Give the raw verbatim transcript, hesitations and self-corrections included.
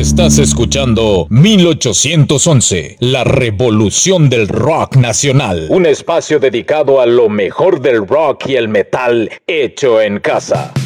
Estás escuchando mil ochocientos once, la revolución del rock nacional. Un espacio dedicado a lo mejor del rock y el metal hecho en casa.